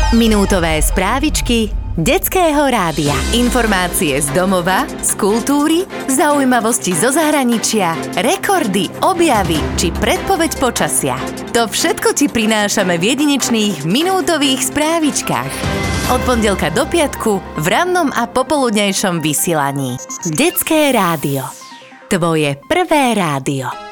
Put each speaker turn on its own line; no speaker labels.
Minútové správičky detského rádia. Informácie z domova, z kultúry, zaujímavosti zo zahraničia, rekordy, objavy či predpoveď počasia. To všetko ti prinášame v jedinečných minútových správičkách. Od pondelka do piatku v rannom a popoludnejšom vysielaní. Detské rádio. Tvoje prvé rádio.